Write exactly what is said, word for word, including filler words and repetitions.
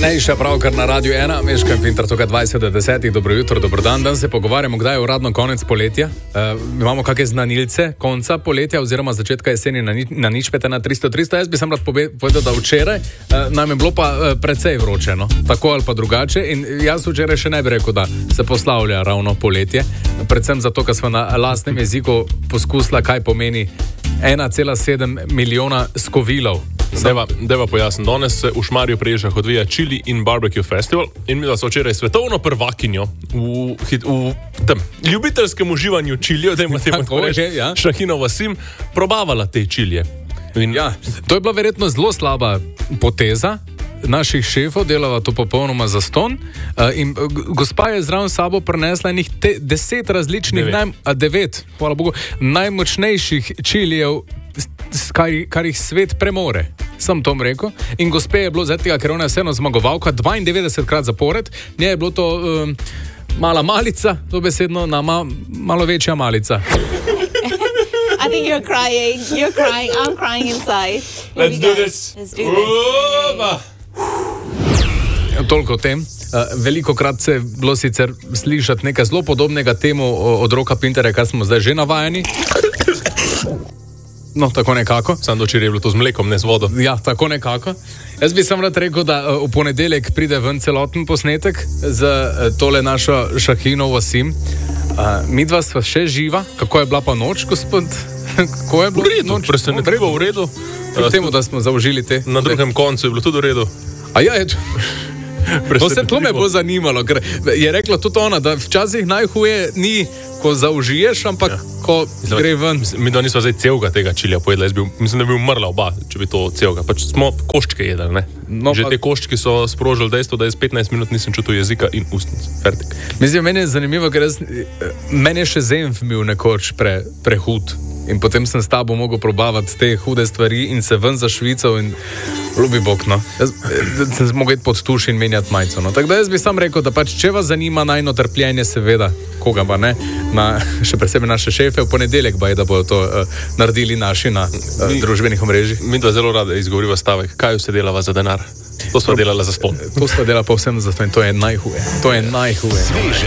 Najcenejša pravkar na Radiu ena, Meška in Pintar, tukaj dvajset do desetih, dobro jutro, dobro dan. Dan se pogovarjamo, kdaj je uradno konec poletja. Uh, imamo kakšne znanilce konca poletja oziroma začetka jeseni na, ni, na nič pete na tristo tristo. Jaz bi sam rad povedal, da včeraj uh, nam je bilo pa uh, precej vroče, no? Tako ali pa drugače. In jaz včeraj še ne bi rekel, da se poslavlja ravno poletje. Predvsem zato, ker smo na lastnem jeziku poskusila, kaj pomeni ena cela sedem milijona skovilov. Deva, deva pojasnim, danes se v Šmarju pri Ježah odvija Chili in Barbecue Festival in mi da so včeraj svetovno prvakinjo v, hit, v tem ljubiteljskem uživanju čilijo, da ima temu reči, ja. Šahino Vasim, probavala te čilije. In... Ja, to je bila verjetno zelo slaba poteza naših šefov, delava to popolnoma zastonj. Uh, in uh, gospa je zraven sabo prinesla enih te, deset različnih, devet, naj, a, devet, hvala Bogu, najmočnejših čilijev, kar, kar jih svet premore. Sem tom rekel. In gospe je bilo zdaj tega, ker ona je vseeno zmagovalka dvaindevetdeset krat zapored, nje je bilo to um, mala malica, dobesedno na ma, malo večja malica. I think you're crying. You're crying. I'm crying inside. Here Let's do this. Let's do this. Toliko o tem. Uh, veliko krat se je bilo sicer slišati nekaj zelo podobnega temu od Roka Pinterja, kar smo zdaj že navajeni. No, tako nekako. Sam dočer je bilo to z mlekom, ne z vodo. Ja, tako nekako. Jaz bi sam rad rekel, da uh, v ponedeljek pride ven celoten posnetek z uh, tole našo Šahino Vasim. Uh, midva sva še živa. Kako je bila pa noč, gospod? Kako je bilo? V redu, presenetljivo v redu. K temu, da smo zaužili te. Na drugem koncu je bilo tudi v redu. A ja, je to... To se to me bo zanimalo, ker je rekla tudi ona, da včasih najhuje ni, ko zaužiješ, ampak ja. Ko Mislim, gre ven. Mi da nismo zdaj celega tega čilija pojedla, jaz bi, mislim, da bi umrla oba, če bi to celega. Pač smo koščke jedali, ne? No, že pa... te koščki so sprožili dejstvo, da jaz petnajst minut nisem čutil jezika in ustnic. Fertik. Mislim, meni je zanimivo, ker jaz, meni je še zenf bil nekoč pre, prehud. In potem sem s tabo mogel probavati te hude stvari in se ven zašvical in ljubi bog, no. Jaz sem se mogel iti pod tuš in menjati majico, no. Tako da jaz bi sam rekel, da pač, če vas zanima najno trpljenje, seveda, koga pa ne, na, še presebej naše šefe, v ponedeljek ba je, da bodo to uh, naredili naši na uh, mi, družbenih omrežjih. Mi dva zelo rada izgovoriva stavek, kaj vse delava za denar. To sva delala za ston. To sva delala povsem za ston in to je najhuje. To je najhuje.